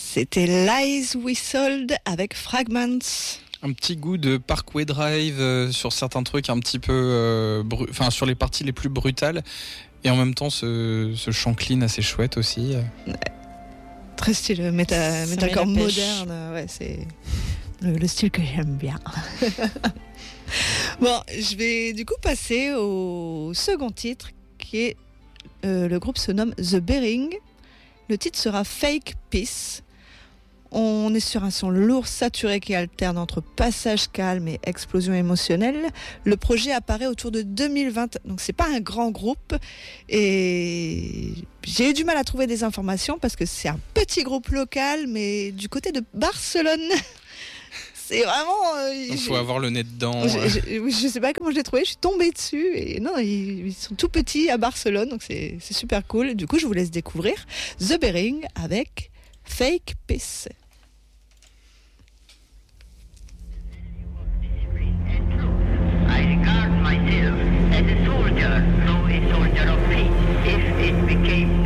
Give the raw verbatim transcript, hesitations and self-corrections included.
C'était Lies We Sold avec Fragments. Un petit goût de Parkway Drive euh, sur certains trucs un petit peu, euh, bru- enfin sur les parties les plus brutales, et en même temps ce, ce chant clean assez chouette aussi. Ouais. Très style méta, Ça métacore met la pêche. moderne, ouais, c'est le, le style que j'aime bien. Bon, je vais du coup passer au second titre qui est euh, le groupe se nomme The Bearing. Le titre sera Fake Peace. On est sur un son lourd, saturé qui alterne entre passage calme et explosion émotionnelle. Le projet apparaît autour de deux mille vingt, donc c'est pas un grand groupe. Et j'ai eu du mal à trouver des informations parce que c'est un petit groupe local, mais du côté de Barcelone. C'est vraiment. Euh, Il faut j'ai- avoir le nez dedans. je, euh. je, je sais pas comment je l'ai trouvé, je suis tombée dessus et non, ils, ils sont tout petits à Barcelone, donc c'est, c'est super cool. Du coup, je vous laisse découvrir The Bearing avec Fake Peace. I regard myself as a soldier, though a soldier of faith. If it became